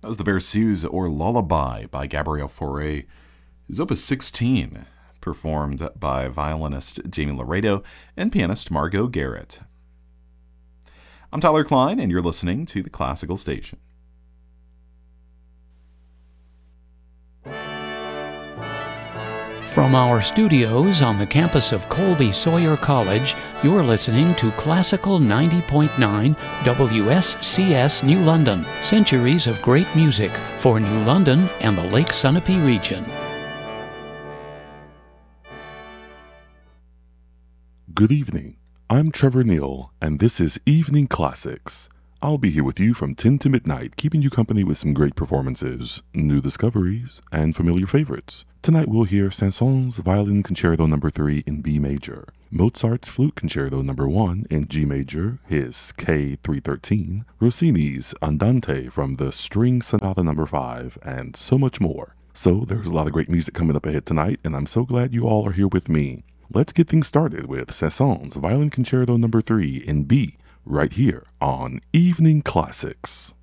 That was the Berceuse or Lullaby by Gabriel Fauré. His Opus 16, performed by violinist Jamie Laredo and pianist Margot Garrett. I'm Tyler Klein, and you're listening to the Classical Station. From our studios on the campus of Colby Sawyer College, you're listening to Classical 90.9 WSCS New London, centuries of great music for New London and the Lake Sunapee region. Good evening. I'm Trevor Neal, and this is Evening Classics. I'll be here with you from 10 to midnight, keeping you company with some great performances, new discoveries, and familiar favorites. Tonight we'll hear Saint-Saëns' Violin Concerto No. 3 in B major, Mozart's Flute Concerto No. 1 in G major, his K313, Rossini's Andante from the String Sonata No. 5, and so much more. So there's a lot of great music coming up ahead tonight, and I'm so glad you all are here with me. Let's get things started with Saint-Saëns' Violin Concerto No. 3 in B, right here on Evening Classics.